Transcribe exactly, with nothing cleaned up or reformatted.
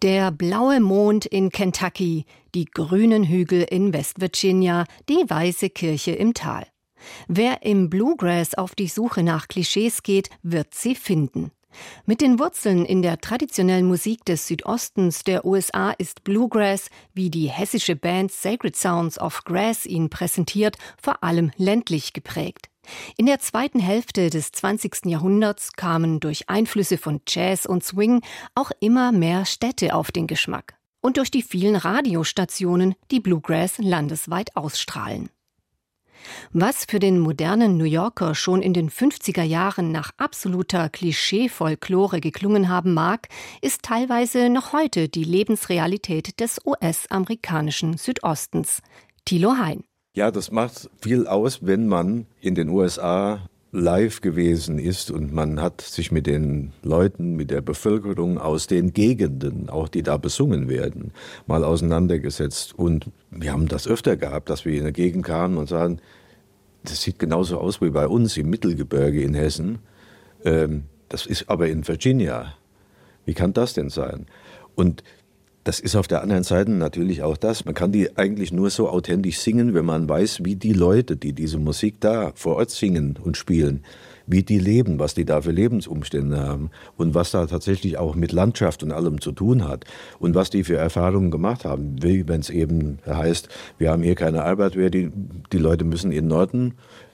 Der blaue Mond in Kentucky, die grünen Hügel in West Virginia, die weiße Kirche im Tal. Wer im Bluegrass auf die Suche nach Klischees geht, wird sie finden. Mit den Wurzeln in der traditionellen Musik des Südostens der U S A ist Bluegrass, wie die hessische Band Sacred Sounds of Grass ihn präsentiert, vor allem ländlich geprägt. In der zweiten Hälfte des zwanzigsten Jahrhunderts kamen durch Einflüsse von Jazz und Swing auch immer mehr Städte auf den Geschmack. Und durch die vielen Radiostationen, die Bluegrass landesweit ausstrahlen. Was für den modernen New Yorker schon in den fünfziger Jahren nach absoluter Klischee-Folklore geklungen haben mag, ist teilweise noch heute die Lebensrealität des U S-amerikanischen Südostens. Thilo Hein. Ja, das macht viel aus, wenn man in den U S A live gewesen ist und man hat sich mit den Leuten, mit der Bevölkerung aus den Gegenden, auch die da besungen werden, mal auseinandergesetzt. Und wir haben das öfter gehabt, dass wir in eine Gegend kamen und sagen, das sieht genauso aus wie bei uns im Mittelgebirge in Hessen. Ähm, das ist aber in Virginia. Wie kann das denn sein? Und das ist auf der anderen Seite natürlich auch das. Man kann die eigentlich nur so authentisch singen, wenn man weiß, wie die Leute, die diese Musik da vor Ort singen und spielen, wie die leben, was die da für Lebensumstände haben und was da tatsächlich auch mit Landschaft und allem zu tun hat und was die für Erfahrungen gemacht haben. Wie wenn es eben heißt, wir haben hier keine Arbeit mehr, die, die Leute müssen in den Norden